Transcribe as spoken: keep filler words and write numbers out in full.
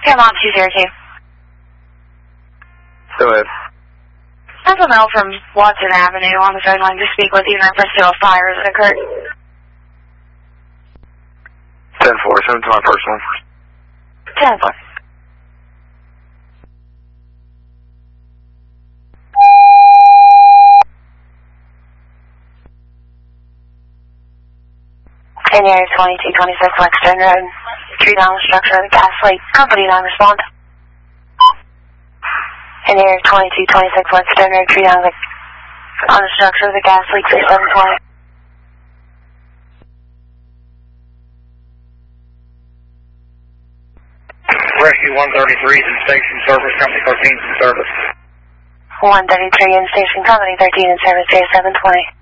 Come on, two zero two. Go ahead. Central Mel from Watson Avenue on the phone line to speak with you in reference to a fire that occurred. ten four, send it to my personal. ten four. In the area twenty-two twenty-six Wexton Road. Tree down the structure of the gas leak. Company nine respond. In the area twenty-two twenty-six Wexton Road. Tree down the, on the structure of the gas leak. three seven twenty. Rescue one thirty-three in station service. Company thirteen in service. one thirty-three in station. Company thirteen in service. J seven twenty.